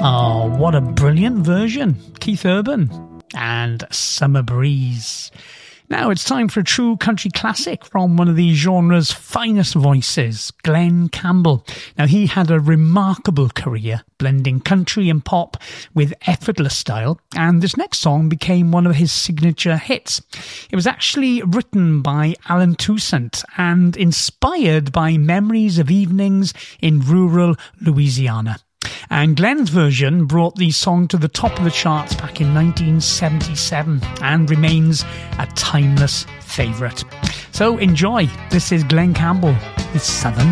Oh, what a brilliant version. Keith Urban and Summer Breeze. Now it's time for a true country classic from one of the genre's finest voices, Glen Campbell. Now he had a remarkable career, blending country and pop with effortless style, and this next song became one of his signature hits. It was actually written by Alan Toussaint and inspired by memories of evenings in rural Louisiana. And Glen's version brought the song to the top of the charts back in 1977 and remains a timeless favourite. So enjoy. This is Glen Campbell with Southern